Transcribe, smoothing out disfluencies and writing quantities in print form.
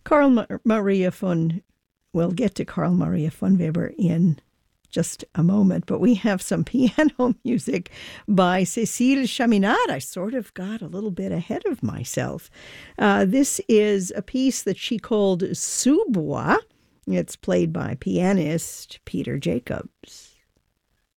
We'll get to Carl Maria von Weber in just a moment, but we have some piano music by Cécile Chaminade. I sort of got a little bit ahead of myself. This is a piece that she called Sous Bois. It's played by pianist Peter Jacobs.